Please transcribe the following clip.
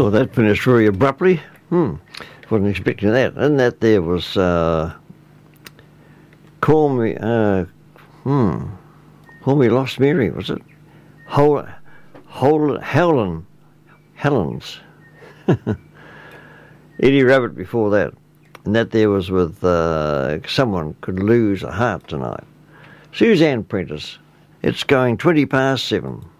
Oh, that finished very abruptly. Wasn't expecting that. And that there was Call Me Lost Mary, was it? Helen's. Eddie Rabbit before that. And that there was with Someone Could Lose a Heart Tonight. Suzanne Prentice. It's going 7:20.